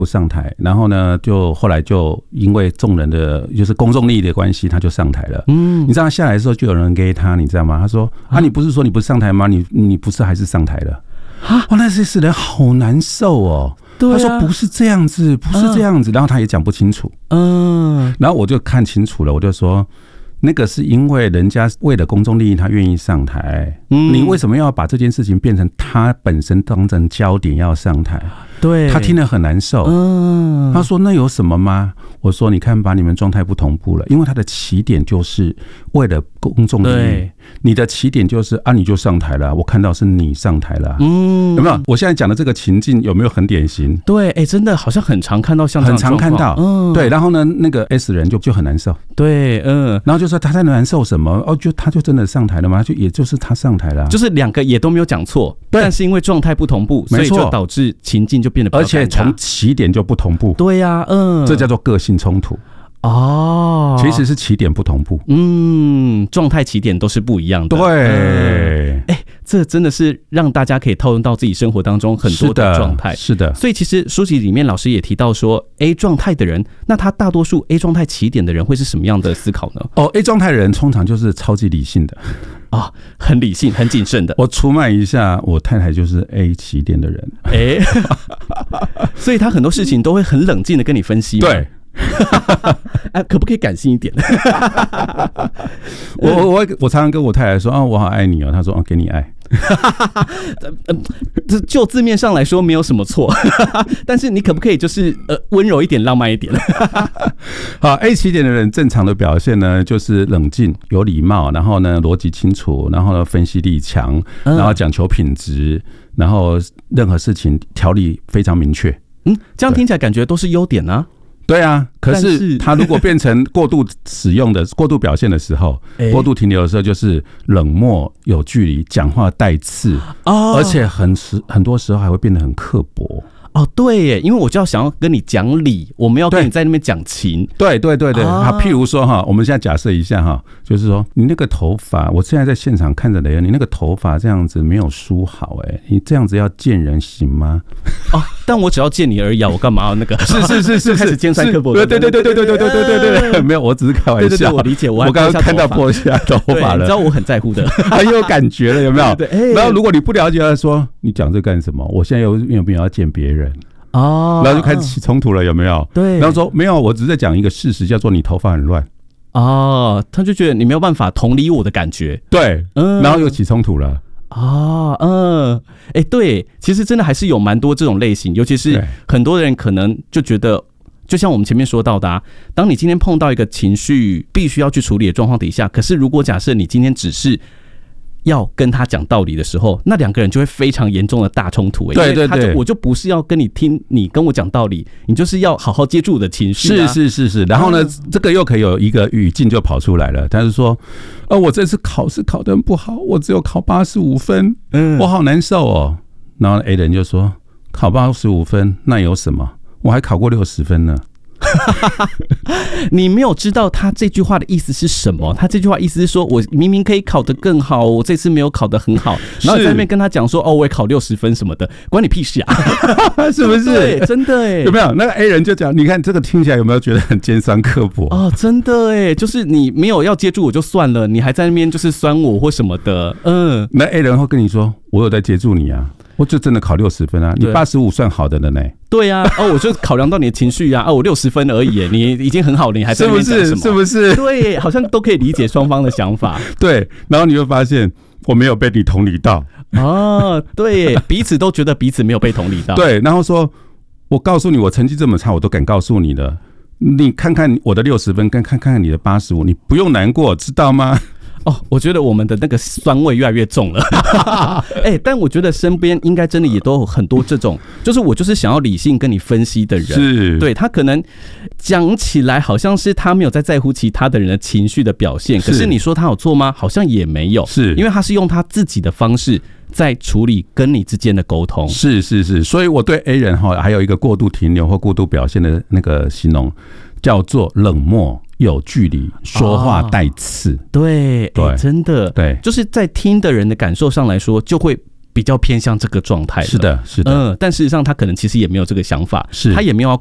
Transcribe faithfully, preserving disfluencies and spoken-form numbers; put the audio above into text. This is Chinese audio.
不上台，然后呢，就后来就因为众人的就是公众利益的关系，他就上台了。嗯，你知道他下来的时候就有人给他，你知道吗？他说啊，你不是说你不上台吗？你你不是还是上台了？啊，哇，那些人好难受哦。他说不是这样子，不是这样子，然后他也讲不清楚。嗯，然后我就看清楚了，我就说。那个是因为人家为了公众利益，他愿意上台。嗯，你为什么要把这件事情变成他本身当成焦点要上台？对，他听了很难受。嗯，他说那有什么吗？我说你看吧，你们状态不同步了，因为他的起点就是为了公众利益，你的起点就是啊，你就上台了，我看到是你上台了。嗯，有没有？我现在讲的这个情境有没有很典型？ 对，哎、欸，真的好像很常看到像这样的状况， 很常看到。嗯，对，然后呢，那个 S 人就就很难受。 对，嗯， 然后就说他在难受什么？哦，就他就真的上台了吗？就也就是他上台了、啊， 就是两个也都没有讲错，但是因为状态不同步，所以就导致情境就变得比较尴尬， 而且从起点就不同步。 对呀、啊，嗯， 这叫做个性冲突。哦，其实是起点不同步， 嗯，状态起点都是不一样的。 对，哎、 嗯欸，这真的是让大家可以套用到自己生活当中很多的状态。 是的， 所以其实书籍里面老师也提到说 ，A 状态的人，那他大多数 A 状态起点的人会是什么样的思考呢？ 哦 ，A 状态的人通常就是超级理性的。 啊、哦，很理性、很谨慎的。 我出卖一下，我太太就是 A 起点的人，哎、欸， 所以他很多事情都会很冷静的跟你分析。 对。 啊，可不可以感性一点？ 我我我常常跟我太太说啊，我好爱你哦。她说啊，给你爱。 这就字面上来说没有什么错，但是你可不可以就是呃温柔一点、浪漫一点？ 好 ，A 起点的人正常的表现呢，就是冷静、有礼貌，然后呢逻辑清楚，然后呢分析力强，然后讲求品质，然后任何事情条理非常明确。 嗯，这样听起来感觉都是优点啊。 对啊，可是他如果变成过度使用的、过度表现的时候，过度停留的时候，就是冷漠、有距离、讲话带刺，哦，而且很很多时候还会变得很刻薄。 哦，对耶，因为我就要想要跟你讲理，我们要跟你在那边讲情。 对对对对，啊，譬如说哈，我们现在假设一下哈，就是说你那个头发，我现在在现场看着雷恩，你那个头发这样子没有梳好，哎，你这样子要见人行吗？ 哦，但我只要见你而已啊，我干嘛要那个？ 是是是是， 开始尖酸刻薄。 对对对对对对对对对对对，没有，我只是开玩笑。 对对对，我理解。我我刚刚看到破下头发了， 你知道我很在乎的， 很有感觉了，有没有？对。然后如果你不了解，他说你讲这干什么？我现在有有没有要见别人？哦，然后就开始起冲突了，有没有？对，然后说没有，我只是在讲一个事实，叫做你头发很乱。 哦，他就觉得你没有办法同理我的感觉。 对，嗯，然后又起冲突了。 哦，嗯，哎、欸，对，其实真的还是有蛮多这种类型，尤其是很多人可能就觉得，就像我们前面说到的啊，当你今天碰到一个情绪必须要去处理的状况底下，可是如果假设你今天只是要跟他讲道理的时候，那两个人就会非常严重的大冲突、欸。对对对，我就不是要跟你听你跟我讲道理，你就是要好好接住我的情绪、啊。 是是是是，然后呢，嗯、这个又可以有一个语境就跑出来了。他是说，呃，我这次考试考得很不好，我只有考八十五分，嗯，我好难受哦。然后 A 人就说，考八十五分那有什么？我还考过六十分呢。 你没有知道他这句话的意思是什么？他这句话意思是说，我明明可以考得更好，我这次没有考得很好，然后你在那边跟他讲说，哦，我也考六十分什么的，关你屁事啊！ 是不是？ 对，真的哎， 有没有？那个 A 人就讲，你看这个听起来有没有觉得很尖酸刻薄？ 哦，真的哎，就是你没有要接住我就算了，你还在那边就是酸我或什么的，嗯， 那 A 人会跟你说，我有在接住你啊。我就真的考六十分啊！你八十五算好的了呢。 对啊，哦，我就考量到你的情绪啊，哦，我六十分而已，你已经很好了，你还在那边讲什么？ 是不是？是不是？ 对，好像都可以理解双方的想法。 对，然后你会发现我没有被你同理到。 哦，对，彼此都觉得彼此没有被同理到。 对，然后说，我告诉你，我成绩这么差，我都敢告诉你了。你看看我的六十分，跟看看你的八十五，你不用难过，知道吗？ 哦，我觉得我们的那个酸味越来越重了。哎、欸，但我觉得身边应该真的也都有很多这种，就是我就是想要理性跟你分析的人， 是对他可能讲起来好像是他没有在在乎其他的人的情绪的表现，可是你说他有错吗？好像也没有，是因为他是用他自己的方式在处理跟你之间的沟通。 是是是，所以我对 A 人哈还有一个过度停留或过度表现的那个形容，叫做冷漠。有距离，说话带刺， 哦、对对、欸，真的对， 就是在听的人的感受上来说，就会比较偏向这个状态。 是的，是的。 嗯，但事实上他可能其实也没有这个想法， 是他也没有要